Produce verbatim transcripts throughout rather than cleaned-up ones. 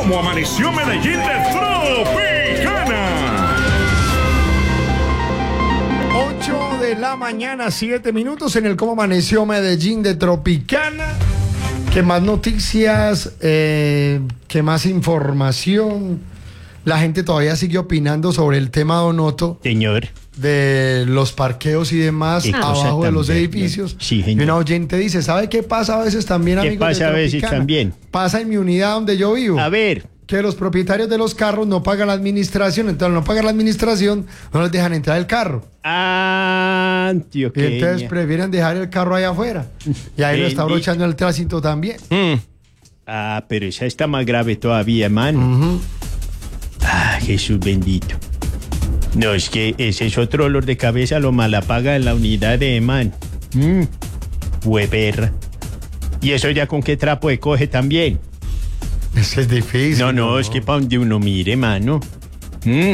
¿Cómo amaneció Medellín de Tropicana? ocho de la mañana, siete minutos en el Cómo amaneció Medellín de Tropicana. ¿Qué más noticias? Eh, ¿Qué más información? La gente todavía sigue opinando sobre el tema Donoto. Señor. De los parqueos y demás abajo de los edificios. Sí, y una oyente dice, ¿sabe qué pasa a veces también, amigos? ¿Qué pasa a veces también? Pasa en mi unidad donde yo vivo. A ver. Que los propietarios de los carros no pagan la administración, entonces no pagan la administración, no les dejan entrar el carro. Ah, tío, y entonces prefieren dejar el carro allá afuera. Y ahí lo está abrochando el tránsito también. Mm. Ah, pero esa está más grave todavía, man. Uh-huh. Ah, Jesús bendito. No, es que ese es otro dolor de cabeza, lo malapaga en la unidad de man. Mm. Hueperra. Y eso ya con qué trapo de coge también. Es que es difícil. No, no, no, es que para donde uno mire, mano. Mm.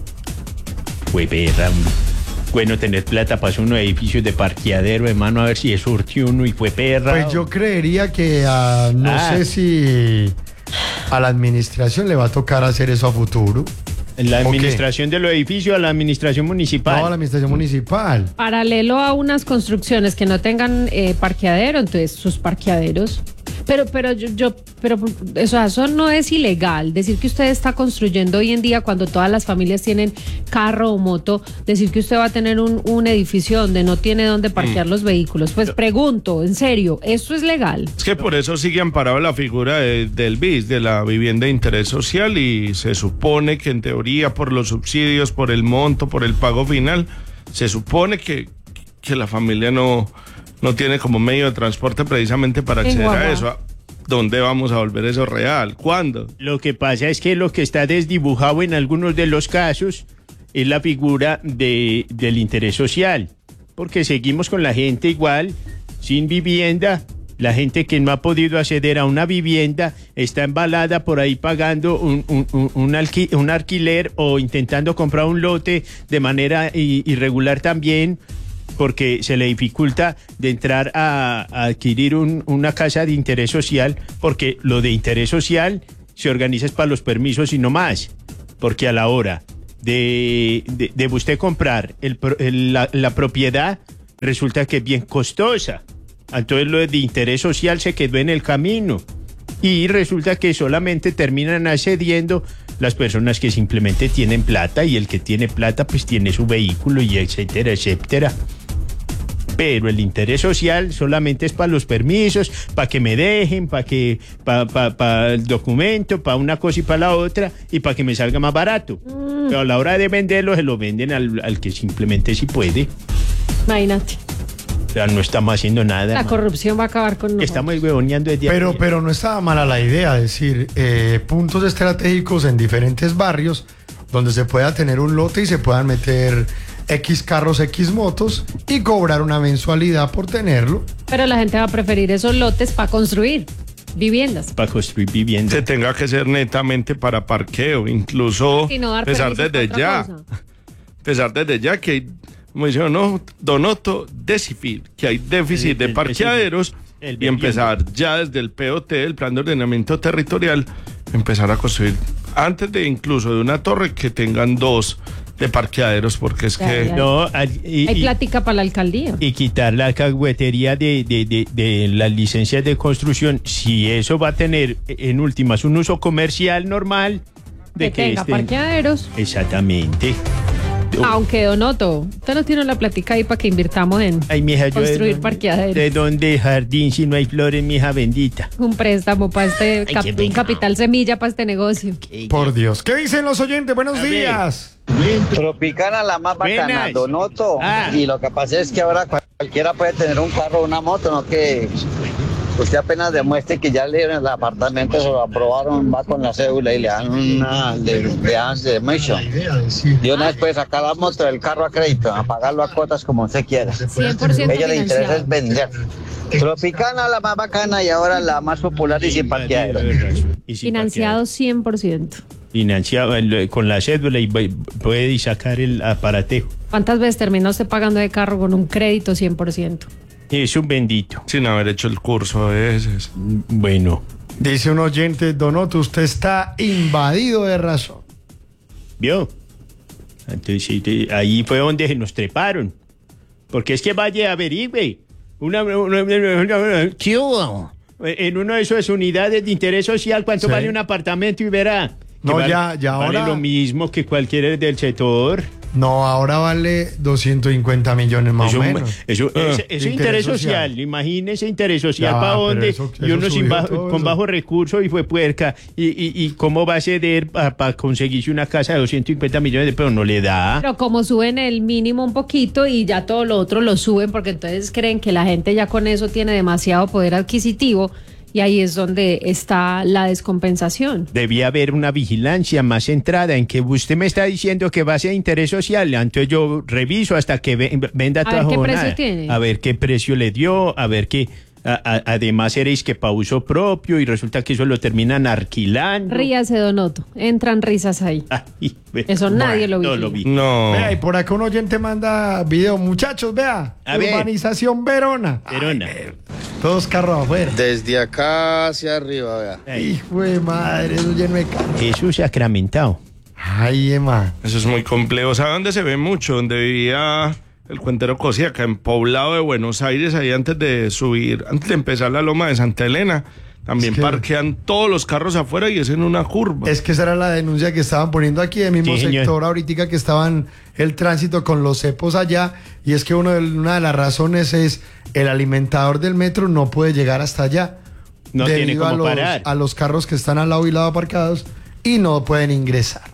Hueperra. Bueno, tener plata para hacer unos edificios de parqueadero, hermano, a ver si es surtió uno y fue perra. Pues yo creería que uh, no ah. sé si a la administración le va a tocar hacer eso a futuro. ¿La administración de los edificios a la administración municipal? No, a la administración municipal. Paralelo a unas construcciones que no tengan eh, parqueadero, entonces sus parqueaderos. Pero, pero yo, yo pero eso, eso no es ilegal. Decir que usted está construyendo hoy en día, cuando todas las familias tienen carro o moto, decir que usted va a tener un, un edificio donde no tiene donde parquear mm. los vehículos. Pues pregunto, en serio, ¿eso es legal? Es que por eso sigue amparado la figura de, del B I S, de la vivienda de interés social, y se supone que en teoría por los subsidios, por el monto, por el pago final, se supone que, que la familia no... no tiene como medio de transporte precisamente para acceder a eso. ¿Dónde vamos a volver eso real? ¿Cuándo? Lo que pasa es que lo que está desdibujado en algunos de los casos es la figura de, del interés social, porque seguimos con la gente igual, sin vivienda. La gente que no ha podido acceder a una vivienda está embalada por ahí pagando un, un, un, un, alqui, un alquiler o intentando comprar un lote de manera irregular también, porque se le dificulta de entrar a, a adquirir un, una casa de interés social, porque lo de interés social se organiza es para los permisos y no más, porque a la hora de, de, de usted comprar el, el, la, la propiedad resulta que es bien costosa, entonces lo de interés social se quedó en el camino y resulta que solamente terminan accediendo las personas que simplemente tienen plata, y el que tiene plata pues tiene su vehículo y etcétera, etcétera. Pero el interés social solamente es para los permisos, para que me dejen, para que para pa, pa el documento, para una cosa y para la otra, y para que me salga más barato. Mm. Pero a la hora de venderlo, se lo venden al, al que simplemente sí puede. Imagínate. O sea, no estamos haciendo nada. La man. corrupción va a acabar con nosotros. Estamos huevoneando de día. Pero, pero no estaba mala la idea, decir, eh, puntos estratégicos en diferentes barrios donde se pueda tener un lote y se puedan meter X carros, X motos y cobrar una mensualidad por tenerlo. Pero la gente va a preferir esos lotes para construir viviendas. Para construir viviendas. Se tenga que ser netamente para parqueo, incluso y no dar pesar desde ya. Cosa. Pesar desde ya que hay, como dice no, Donoto, déficit, que hay déficit el, de el, parqueaderos el, el, y empezar ya desde el P O T, el Plan de Ordenamiento Territorial, empezar a construir antes de incluso de una torre que tengan dos de parqueaderos, porque es ya, que ya. no y, hay plática para la alcaldía y quitar la cagüetería de, de, de, de las licencias de construcción. Si eso va a tener en últimas un uso comercial normal de que, que tenga estén... parqueaderos, exactamente. Aunque Donoto, usted no tiene la plática ahí para que invirtamos en Ay, mija, construir de parqueaderos. ¿De dónde jardín si no hay flores, mija bendita? Un préstamo para este, cap, un capital semilla para este negocio. Por Dios. ¿Qué dicen los oyentes? Buenos A días. Ver. Tropicana la más bacana, Buenas. Donoto. Ah. Y lo que pasa es que ahora cualquiera puede tener un carro o una moto, no que usted apenas demuestre que ya le dieron el apartamento, se lo aprobaron, va con la cédula y le dan una le, le dan de admission. Y una vez puede sacar la moto del carro a crédito, a pagarlo a cuotas como usted quiera. cien por ciento a ella le interesa es vender. Tropicana la más bacana y ahora la más popular y sin parqueadero. Financiado cien por ciento. Financiado con la cédula y puede sacar el aparatejo. ¿Cuántas veces terminó usted pagando de carro con un crédito cien por ciento? Es un bendito. Sin haber hecho el curso de ese. Bueno, Dice un oyente, Donoto, usted está invadido de razón. ¿Vio? Entonces, sí, ahí fue donde nos treparon. Porque es que vaya, averigüe. Una, una, una, una, una, ¿qué hubo? En una de esas unidades de interés social, ¿cuánto Sí. vale un apartamento? Y verá. Que No, vale, ya, ya vale ahora- lo mismo que cualquiera del sector. No, ahora vale doscientos cincuenta millones más Eso, o menos. eso, Ah, ese- ese interés social, imagínese interés social Ya, para pero dónde, eso- y eso uno sin subió bajo- todo con eso. bajo recurso y fue puerca, y, y, y cómo va a ceder para conseguirse una casa de doscientos cincuenta millones de pesos, no le da. Pero como suben el mínimo un poquito y ya todo lo otro lo suben, porque entonces creen que la gente ya con eso tiene demasiado poder adquisitivo y ahí es donde está la descompensación. Debía haber una vigilancia más centrada en que usted me está diciendo que va a ser interés social, entonces yo reviso hasta que ve- venda A toda ver qué jornada. precio tiene. A ver qué precio le dio, a ver qué... a- a- además eres que para uso propio y resulta que eso lo terminan alquilando. Ríase, Donoto. Entran risas ahí. Ay, ve- Eso nadie lo no vigila. lo vi. No. Vea, y por acá un oyente manda video. Muchachos, vea. A ver. Urbanización Verona. Verona. Todos carros afuera. Desde acá hacia arriba, vea. Ay, Hijo de madre, eso lleno de carros. Jesús sacramentado. Ay, Emma. Eso es muy complejo. ¿Sabe dónde se ve mucho? Donde vivía el cuentero Cosiaca, en Poblado de Buenos Aires, ahí antes de subir, antes de empezar la loma de Santa Elena. También Es que- parquean todos los carros afuera y es en una curva. Es que esa era la denuncia que estaban poniendo aquí del mismo Sí, señor. sector ahorita que estaban el tránsito con los cepos allá. Y es que uno de- una de las razones es el alimentador del metro no puede llegar hasta allá. No tiene debido a cómo los, parar. a los carros que están al lado y lado aparcados y no pueden ingresar.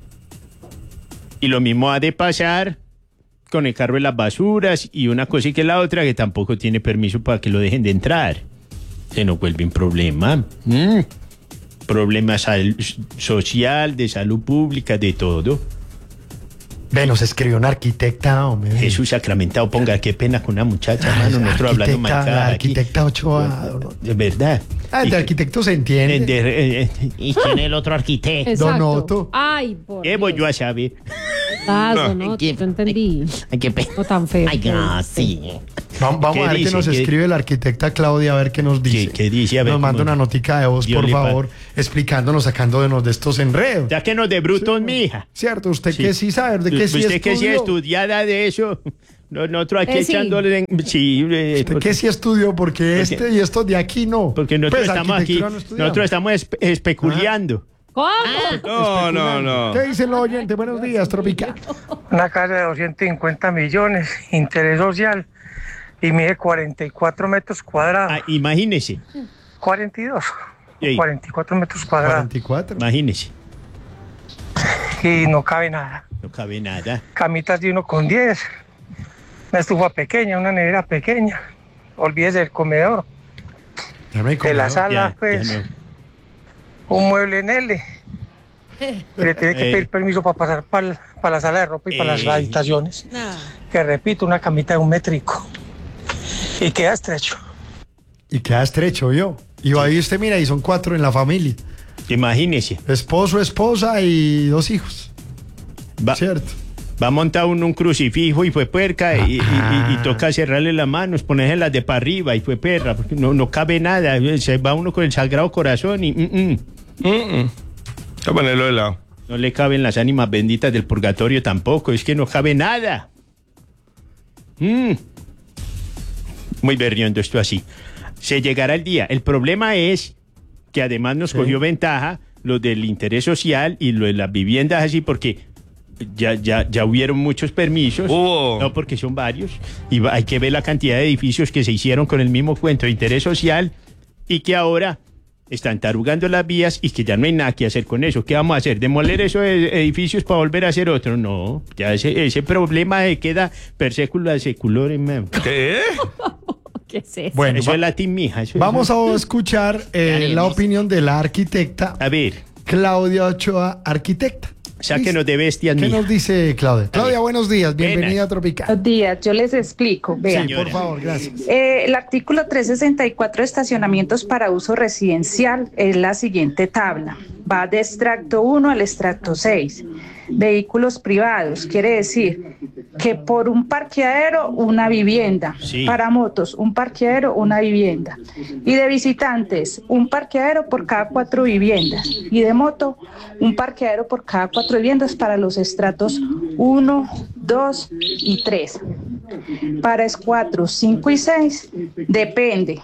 Y lo mismo ha de pasar con el carro de las basuras y una cosa y que la otra que tampoco tiene permiso para que lo dejen de entrar. Se nos vuelve un problema. Mm. Problema sal- social, de salud pública, de todo. Ve, nos escribió una arquitecta, hombre. Jesús sacramentado, ponga qué pena con una muchacha, Ay, mano, la nosotros hablando arquitecta, marcada la aquí. arquitecta Ochoa. ¿no? De verdad. Ah, Y- de arquitecto se entiende. de- de- eh, ¿Y quién es el otro arquitecto? Exacto. Donoto. Ay, por ¿Qué voy Dios. yo a saber? Ah, No. Donoto, Qué- yo entendí. Ay, qué pena. No tan feo. Ay, ah, sí. Vamos, vamos ¿Qué a ver dice? qué nos ¿Qué- escribe la arquitecta Claudia, a ver qué nos dice. ¿Qué- qué dice? A ver, nos manda ¿cómo? una notica de voz, Dios por le pague. favor, explicándonos, sacándonos de estos enredos. Ya que nos de brutos, mija. Cierto, usted Sí. que sí sabe, de que sí Usted que sí estudió. estudiada de eso. No- Nosotros aquí Eh, sí. echándole... en- Sí, eh, Usted porque, que sí estudió, porque este y estos de aquí no. porque nosotros Pues, estamos aquí, arquitectura no estudiamos. nosotros estamos espe- especulando. ¿Cómo? No, no, no. ¿Qué dicen los oyentes? Buenos días, Tropical. Una casa de doscientos cincuenta millones, interés social, y mide cuarenta y cuatro metros cuadrados. Ah, imagínese, cuarenta y dos. Ey. cuarenta y cuatro metros cuadrados. cuarenta y cuatro. imagínese. Y no cabe nada. No cabe nada. Camitas de uno con diez. Una estufa pequeña, una nevera pequeña. Olvídese del comedor. Ya me De comió. la sala, Ya, pues, ya no. un mueble en L. Le tiene que Eh. pedir permiso para pasar para la sala de ropa y para las Eh. habitaciones. No. Que repito, una camita de un métrico. Y queda estrecho. Y queda estrecho, yo. Y ahí usted mira, y son cuatro en la familia. Imagínese. Esposo, esposa y dos hijos. Va, ¿Cierto? va a montar uno un crucifijo y fue puerca y, y- y- y toca cerrarle las manos, ponerse las de para arriba y fue perra, porque no, no cabe nada. Se va uno con el Sagrado Corazón y mm, mm, Mm, mm. Voy a ponerlo de lado. no le caben las ánimas benditas del purgatorio tampoco. Es que no cabe nada. Mm. Muy berriondo esto así. Se llegará el día. El problema es que además nos Sí. cogió ventaja lo del interés social y lo de las viviendas así porque ya, ya, ya hubieron muchos permisos. Hubo. No, porque son varios. Y va- hay que ver la cantidad de edificios que se hicieron con el mismo cuento de interés social y que ahora están tarugando las vías y que ya no hay nada que hacer con eso. ¿Qué vamos a hacer? ¿Demoler esos ed- edificios para volver a hacer otro? No, ya ese, ese problema de queda per secula seculore, man. ¿Qué? ¿Qué es eso? Bueno, Eso va- es latín, mija. eso es- vamos a escuchar eh, la opinión de la arquitecta A ver, Claudia Ochoa, arquitecta. sáquenos de bestias, ¿Qué mija. nos dice Claudia? Claudia, buenos días, Buenas. bienvenida a Tropical. Buenos días, yo les explico. Vean, Sí, por favor, gracias. Eh, el artículo trescientos sesenta y cuatro de estacionamientos para uso residencial es la siguiente tabla. Va de extracto uno al extracto seis. vehículos privados. Quiere decir que por un parqueadero, una vivienda. Sí. Para motos, un parqueadero, una vivienda. Y de visitantes, un parqueadero por cada cuatro viviendas. Y de moto, un parqueadero por cada cuatro viviendas para los estratos uno, dos y tres. Para cuatro, cinco y seis, depende.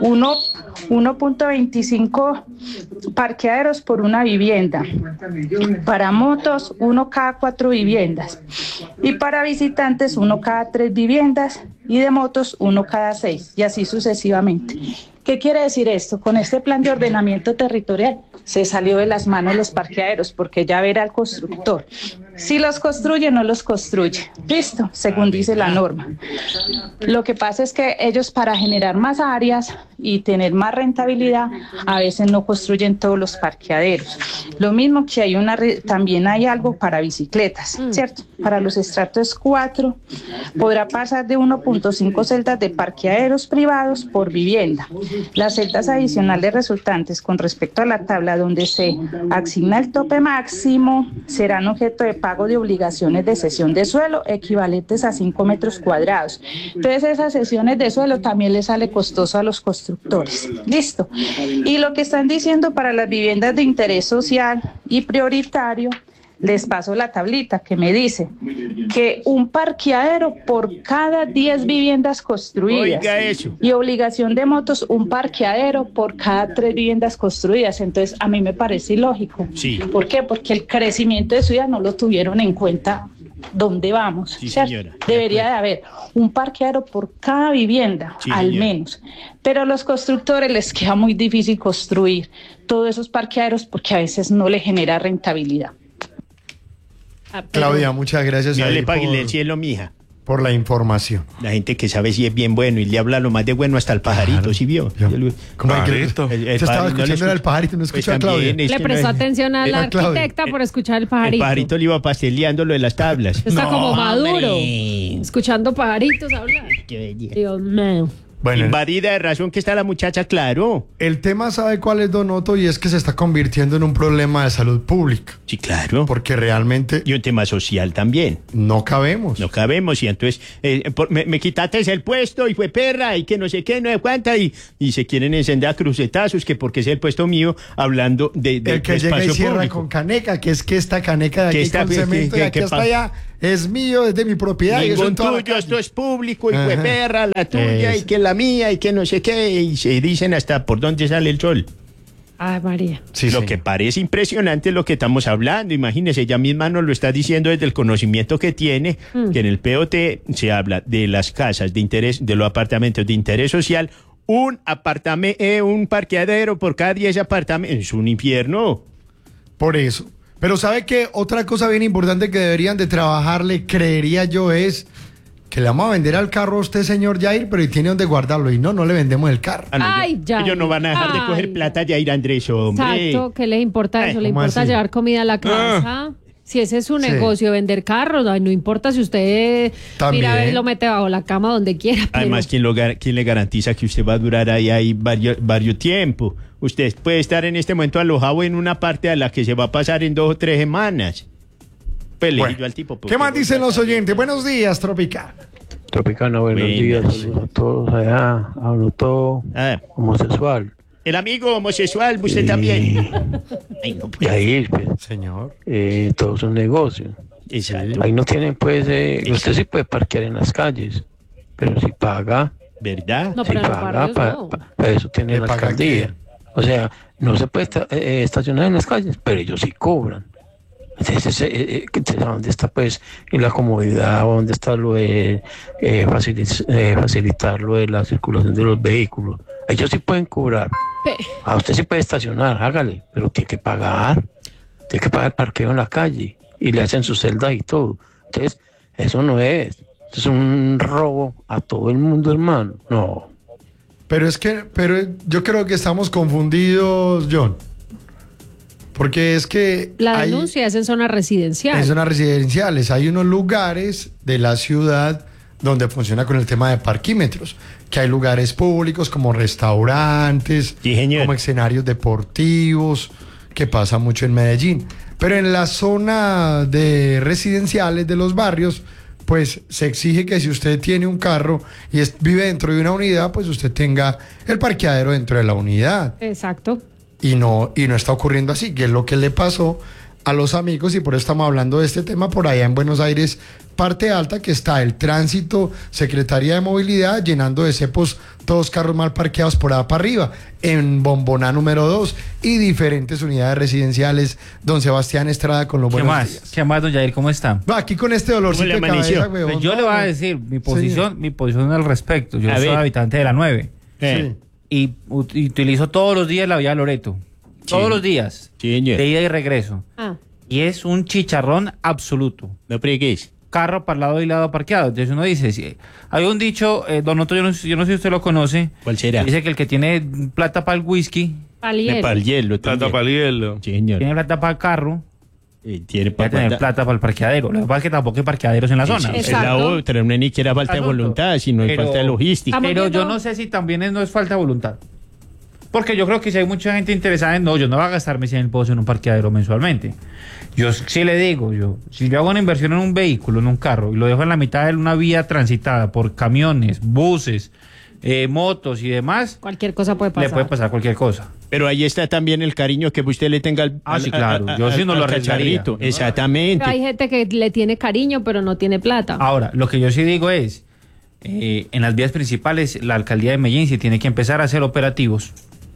uno punto veinticinco parqueaderos por una vivienda. Para motos, uno cada cuatro viviendas. Y para visitantes, uno cada tres viviendas. Y de motos, uno cada seis. Y así sucesivamente. ¿Qué quiere decir esto? Con este plan de ordenamiento territorial se salió de las manos los parqueaderos porque ya verá el constructor. Si los construye, no los construye. Listo, según dice la norma. Lo que pasa es que ellos, para generar más áreas y tener más rentabilidad, a veces no construyen todos los parqueaderos. Lo mismo que hay una también hay algo para bicicletas, ¿cierto? Para los estratos cuatro podrá pasar de uno punto cinco celdas de parqueaderos privados por vivienda. Las celdas adicionales resultantes con respecto a la tabla donde se asigna el tope máximo serán objeto de pago de obligaciones de cesión de suelo equivalentes a cinco metros cuadrados. Entonces esas cesiones de suelo también les sale costoso a los constructores. Listo. Y lo que están diciendo para las viviendas de interés social y prioritario, les paso la tablita que me dice que un parqueadero por cada diez viviendas construidas. Oiga eso. Y obligación de motos, un parqueadero por cada tres viviendas construidas. Entonces a mí me parece ilógico. Sí. ¿Por qué? Porque el crecimiento de ciudad no lo tuvieron en cuenta. ¿Dónde vamos? Sí, ¿cierto? señora. Debería de haber un parqueadero por cada vivienda, Sí, al señora. menos. Pero a los constructores les queda muy difícil construir todos esos parqueaderos porque a veces no le genera rentabilidad. Ah, pero- Claudia, muchas gracias Dios ahí le pague por, el cielo, mija. por la información. La gente que sabe si es bien bueno y le habla lo más de bueno hasta el pajarito, Claro. ¿sí vio? Yo- Yo lo- ¿Cómo hay que- Pajarito. El- el Usted estaba pajarito, ¿no le escuchando era el escucha? pajarito, no Pues escucha a Claudia. también, es Le que prestó no- atención a la Era Claudia. arquitecta por escuchar el El pajarito. pajarito le iba pasteleando lo de las tablas. Está como maduro, hombre. escuchando pajaritos hablar. Dios mío. Bueno, Invadida de razón que está la muchacha, claro. el tema, ¿sabe cuál es, Don Otto? Y es que se está convirtiendo en un problema de salud pública. Sí, claro. Porque realmente Y un tema social también. no cabemos. No cabemos y entonces eh, por- me, me quitaste el puesto y fue perra y que no sé qué, no sé cuánta y, y se quieren encender a crucetazos que porque es el puesto mío hablando de, de, El que de llega y espacio cierra público. con caneca, que es que esta caneca de Que aquí esta- con que- cemento que- de aquí que hasta pa- allá es mío, es de mi propiedad. y eso Ningún en toda la tuyo, calle. esto es público y fue Ajá. perra, la tuya Es- y que la mía y que no sé qué y se dicen hasta por dónde sale el sol. Ay, María. Sí, lo señor. que parece impresionante es lo que estamos hablando. Imagínese, ella misma nos lo está diciendo desde el conocimiento que tiene, que en el P O T se habla de las casas de interés, de los apartamentos de interés social, un apartamento, eh, un parqueadero por cada diez apartamentos. Es un infierno. Por eso. Pero ¿sabe qué? Otra cosa bien importante que deberían de trabajarle, creería yo, es que le vamos a vender al carro a usted, señor Jair, pero y tiene donde guardarlo. Y no, no le vendemos el carro. Ah, no, Ay, ellos- ya. Ellos no van a dejar de Ay. coger plata ya ir Andrés, hombre. Exacto, ¿qué les importa Ay, eso? ¿Le ¿cómo importa así? llevar comida a la casa? Si ese es su Sí. negocio, vender carros, ay, no importa si usted También. mira a ver, lo mete bajo la cama donde quiera. pero- Además, ¿quién, lo, gar- quién le garantiza que usted va a durar ahí, ahí varios, varios tiempo? Usted puede estar en este momento alojado en una parte a la que se va a pasar en dos o tres semanas. Pues le Bueno, digo al tipo. ¿qué porque- más dicen los oyentes? Buenos días, Tropical. Tropicana, buenos Buenas. días, saludos a todos allá, hablo todo Ah, homosexual. el amigo homosexual, usted también. Ay, no Y puede. ahí, pues, Señor. eh, todo es un negocio. Exacto. Ahí no tienen, pues, eh, usted sí puede parquear en las calles, pero si paga, ¿Verdad? No, si pero en los paga, barrios pa- no. pa- para eso tiene ¿Le la paga alcaldía. qué? O sea, no se puede esta- eh, estacionar en las calles, pero ellos sí cobran. Entonces, eh, eh, eh, ¿dónde está, pues, y la comodidad? ¿Dónde está lo de eh, facili- eh, facilitar lo de la circulación de los vehículos? Ellos sí pueden cobrar. Pe- A usted sí puede estacionar, hágale, pero tiene que pagar. Tiene que pagar el parqueo en la calle y le hacen su celda y todo. Entonces, eso no es. Es un robo a todo el mundo, hermano. No. Pero es que, pero yo creo que estamos confundidos, John. Porque es que La hay- denuncia es en zona residencial. en zonas residenciales hay unos lugares de la ciudad donde funciona con el tema de parquímetros, que hay lugares públicos como restaurantes, Sí, señor. como escenarios deportivos, que pasa mucho en Medellín. Pero en la zona de residenciales de los barrios, pues se exige que si usted tiene un carro y es, vive dentro de una unidad, pues usted tenga el parqueadero dentro de la unidad. Exacto. Y no, y no está ocurriendo así, que es lo que le pasó a los amigos, y por eso estamos hablando de este tema por allá en Buenos Aires, parte alta, que está el tránsito, Secretaría de Movilidad, llenando de cepos todos carros mal parqueados por allá para arriba, en Bomboná número dos y diferentes unidades residenciales. Don Sebastián Estrada con los ¿Qué buenos más? días. ¿Qué más, don Yair? ¿Cómo está? Va, aquí con este dolorcito de cabeza, huevón. Pues yo le voy a decir mi posición, Sí. mi posición al respecto. Yo A soy ver. habitante de la nueve. Eh. Y ut- y utilizo todos los días la vía Loreto. Todos los días. Sí, señor. De ida y regreso. Ah. Y es un chicharrón absoluto. No pregues. Carro para el lado y lado parqueado. Entonces uno dice, si, hay un dicho, eh, don Otto, yo no, yo no sé si usted lo conoce. ¿Cuál será? Dice que el que tiene plata para el whisky, Paliero. Para el hielo. Plata también. para el hielo. Sí, señor. tiene plata para el carro, Eh, tiene va a para tener plata para el parqueadero. Lo que pasa es que tampoco hay parqueaderos en la zona. Es la Exacto. otra, no es ni siquiera falta de Asunto. voluntad, sino es Pero- falta de logística. Estamos Pero viendo- yo no sé si también es- no es falta de voluntad. Porque yo creo que si hay mucha gente interesada en, no, yo no voy a gastarme cien mil pesos en un parqueadero mensualmente. Yo sí le digo, yo, si yo hago una inversión en un vehículo, en un carro, y lo dejo en la mitad de una vía transitada por camiones, buses, eh, motos y demás, Cualquier cosa puede pasar. le puede pasar cualquier cosa. Pero ahí está también el cariño que usted le tenga al, Ah, al- sí, claro. al- Yo sí al- no lo al arriesgaría. cacharrito. Yo no- Exactamente. Pero hay gente que le tiene cariño, pero no tiene plata. Ahora, lo que yo sí digo es, eh, en las vías principales, la alcaldía de Medellín sí tiene que empezar a hacer operativos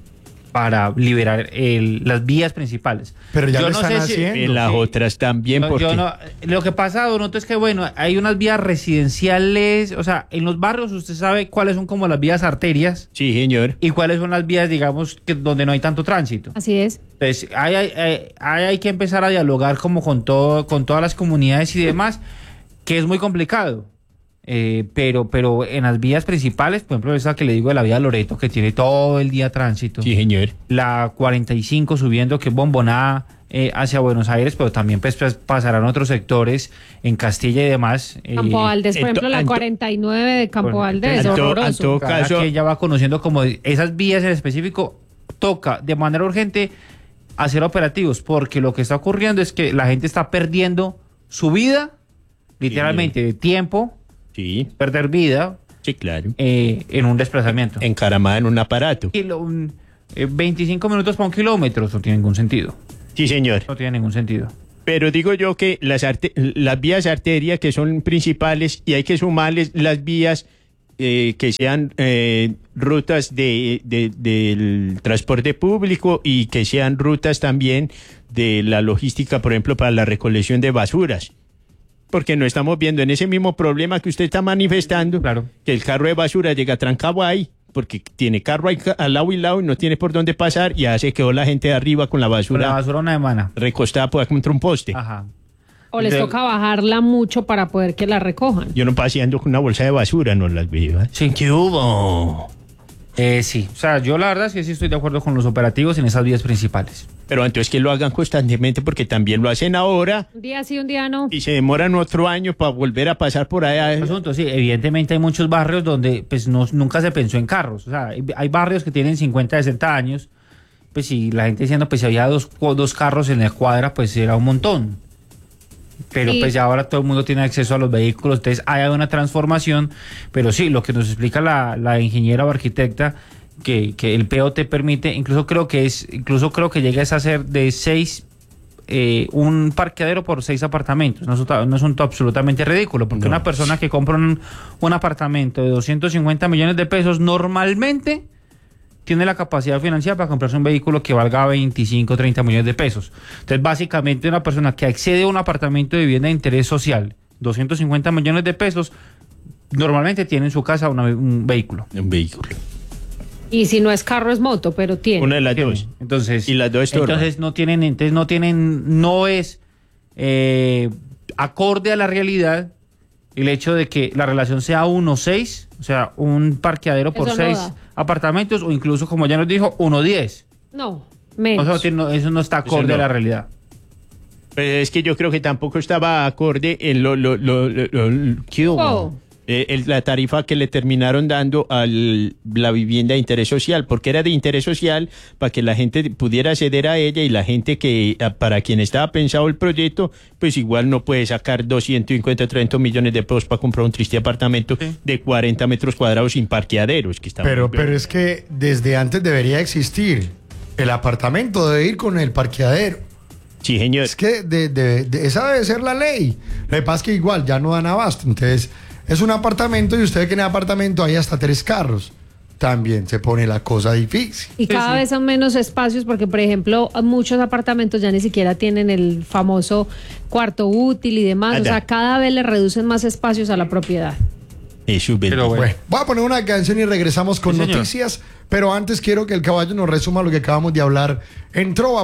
para liberar el- las vías principales. Pero ya Yo lo no están sé si- haciendo. En las Sí. otras también, No, porque yo no- lo que pasa, Don Otto, es que bueno, hay unas vías residenciales, o sea, en los barrios usted sabe cuáles son como las vías arterias sí, señor. y cuáles son las vías, digamos, que donde no hay tanto tránsito. Así es. Entonces, hay, hay, hay, hay- hay que empezar a dialogar como con todo, con todas las comunidades y demás, que es muy complicado. Eh, pero, pero en las vías principales, por ejemplo, esa que le digo de la vía Loreto, que tiene todo el día tránsito. Sí, señor. La cuarenta y cinco subiendo, que es Bomboná eh, hacia Buenos Aires, pero también pues, pues, pasarán otros sectores en Castilla y demás. eh, Campo Valdés, por ento- ejemplo, la ento- cuarenta y nueve de Campo bueno, Valdés, en to- horroroso. en todo cada caso- quien ya va conociendo como esas vías en específico, toca de manera urgente hacer operativos, porque lo que está ocurriendo es que la gente está perdiendo su vida, literalmente, de tiempo, Sí, perder vida sí, claro. eh, en un desplazamiento. Encaramada en un aparato. Kilo- un, eh, veinticinco minutos para un kilómetro, eso no tiene ningún sentido. Sí, señor. No tiene ningún sentido. Pero digo yo que las, arte- las vías arterias que son principales y hay que sumarles las vías eh, que sean eh, rutas de, de- del transporte público y que sean rutas también de la logística, por ejemplo, para la recolección de basuras. Porque no estamos viendo en ese mismo problema que usted está manifestando, Claro. que el carro de basura llega trancado ahí, porque tiene carro ahí ca- al lado y lado y no tiene por dónde pasar, y hace quedó la gente de arriba con la Con basura la basura una semana. recostada por contra un poste. Ajá. O les de- toca bajarla mucho para poder que la recojan. Yo no paseando con una bolsa de basura, no las veo. ¿eh? Sí. ¿Qué hubo? Eh, sí, o sea, yo la verdad es que sí estoy de acuerdo con los operativos en esas vías principales. Pero entonces que lo hagan constantemente porque también lo hacen ahora Un día sí, un día no. y se demoran otro año para volver a pasar por allá. El asunto, sí, evidentemente hay muchos barrios donde pues no, nunca se pensó en carros. O sea, hay, hay barrios que tienen cincuenta, sesenta años, pues si la gente diciendo, pues si había dos, dos carros en la cuadra, pues era un montón. Pero Sí. pues ya ahora todo el mundo tiene acceso a los vehículos, entonces hay una transformación, pero sí, lo que nos explica la, la ingeniera o arquitecta, que, que el P O T permite, incluso creo que es, incluso creo que llega a ser de seis, eh, un parqueadero por seis apartamentos. No es, un- no es un absolutamente ridículo, porque No. una persona que compra un, un apartamento de doscientos cincuenta millones de pesos normalmente tiene la capacidad financiera para comprarse un vehículo que valga veinticinco, treinta millones de pesos. Entonces, básicamente, una persona que accede a un apartamento de vivienda de interés social, doscientos cincuenta millones de pesos, normalmente tiene en su casa una- un vehículo. Un vehículo. Y si no es carro, es moto, pero tiene. Una de las Tiene. dos. Entonces, Y las dos estorban. entonces no tienen, entonces no tienen, no es eh, acorde a la realidad el hecho de que la relación sea uno seis, o sea, un parqueadero por Eso no seis da. apartamentos, o incluso, como ya nos dijo, uno diez. No, O menos. sea, no tiene- no- eso no está acorde no. a la realidad. Pues es que yo creo que tampoco estaba acorde en lo... lo, lo, lo- lo- ¿qué hubo? Wow. eh, el- la tarifa que le terminaron dando a la vivienda de interés social, porque era de interés social para que la gente pudiera acceder a ella y la gente que a- para quien estaba pensado el proyecto, pues igual no puede sacar doscientos cincuenta, trescientos millones de pesos para comprar un triste apartamento de cuarenta metros cuadrados sin parqueaderos. Que está Pero, muy pero bien. es que desde antes debería existir. El apartamento debe ir con el parqueadero. Sí, señor. Es que de, de- de- esa debe ser la ley. Lo que pasa es que igual ya no dan abasto. Entonces, es un apartamento y usted que en el apartamento hay hasta tres carros. También se pone la cosa difícil. Y cada vez son menos espacios porque, por ejemplo, muchos apartamentos ya ni siquiera tienen el famoso cuarto útil y demás. Anda. O sea, cada vez le reducen más espacios a la propiedad. Eso es Pero bueno. Voy a poner una canción y regresamos con Sí, señor. noticias. Pero antes quiero que el caballo nos resuma lo que acabamos de hablar en Trova.